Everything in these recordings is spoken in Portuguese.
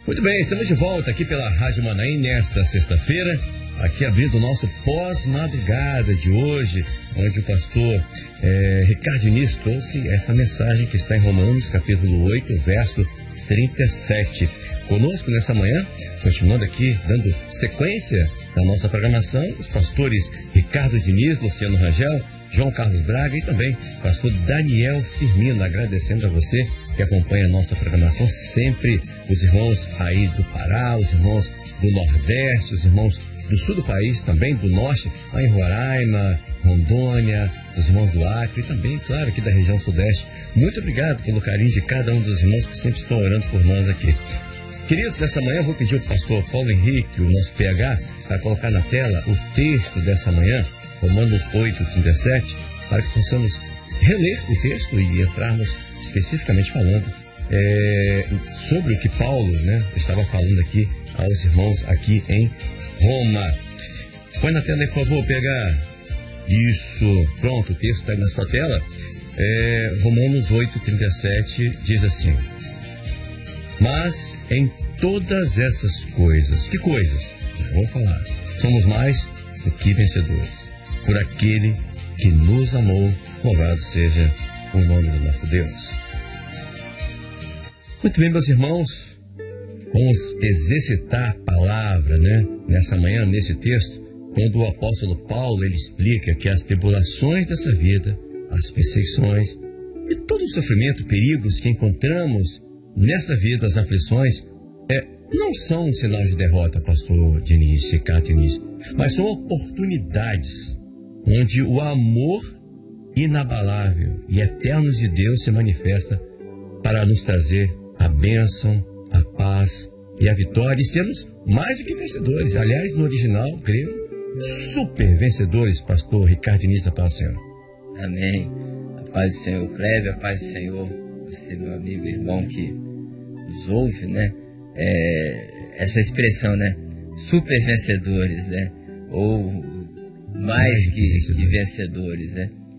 Muito bem, estamos de volta aqui pela Rádio Manaim nesta sexta-feira, aqui abrindo o nosso pós-madrugada de hoje, onde o pastor Ricardo Diniz trouxe essa mensagem que está em Romanos, capítulo 8, verso 37. Conosco nessa manhã, continuando aqui, dando sequência da nossa programação, os pastores Ricardo Diniz, Luciano Rangel, João Carlos Braga e também pastor Daniel Firmino, agradecendo a você que acompanha a nossa programação sempre, os irmãos aí do Pará, os irmãos do Nordeste, os irmãos do sul do país, também do Norte, lá em Roraima, Rondônia, os irmãos do Acre e também, claro, aqui da região Sudeste. Muito obrigado pelo carinho de cada um dos irmãos que sempre estão orando por nós aqui. Queridos, nessa manhã eu vou pedir ao pastor Paulo Henrique, o nosso PH, para colocar na tela o texto dessa manhã, Romanos 8:37, para que possamos reler o texto e entrarmos especificamente falando sobre o que Paulo, estava falando aqui aos irmãos aqui em Roma. Põe na tela aí, por favor, PH. Isso, pronto, o texto está aí na sua tela. Romanos 8:37 diz assim: mas em todas essas coisas, que coisas? Já vou falar. Somos mais do que vencedores por aquele que nos amou. Louvado seja o nome do nosso Deus. Muito bem, meus irmãos, vamos exercitar a palavra, nessa manhã, nesse texto, quando o apóstolo Paulo, ele explica que as tribulações dessa vida, as perseguições e todo o sofrimento, perigos que encontramos nessa vida, as aflições, não são um sinal de derrota, pastor Diniz, Ricardo Diniz, mas são oportunidades onde o amor inabalável e eterno de Deus se manifesta para nos trazer a bênção, a paz e a vitória, e sermos mais do que vencedores. Aliás, no original grego, super vencedores, pastor Ricardo Diniz, da paz do Senhor. Amém. A paz do Senhor, Cléber, a paz do Senhor, você, meu amigo, irmão que nos ouve, essa expressão, super vencedores, ou mais que vencedores,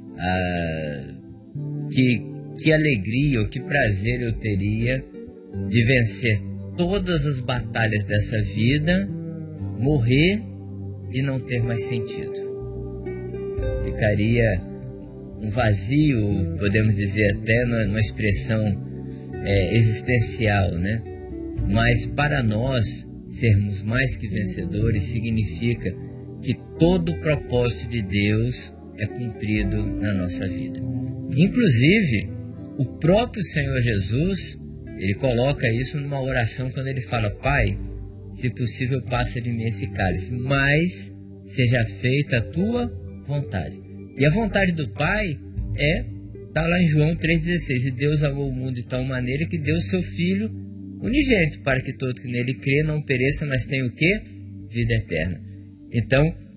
que alegria ou que prazer eu teria de vencer todas as batalhas dessa vida, morrer e não ter mais sentido. Ficaria um vazio, podemos dizer até numa expressão existencial, Mas para nós sermos mais que vencedores significa que todo o propósito de Deus é cumprido na nossa vida. Inclusive, o próprio Senhor Jesus, ele coloca isso numa oração quando ele fala: Pai, se possível passa de mim esse cálice, mas seja feita a tua vontade. E a vontade do Pai está lá em João 3,16, e Deus amou o mundo de tal maneira que deu o seu Filho unigênito, para que todo que nele crê não pereça, mas tenha o quê? Vida eterna. Então,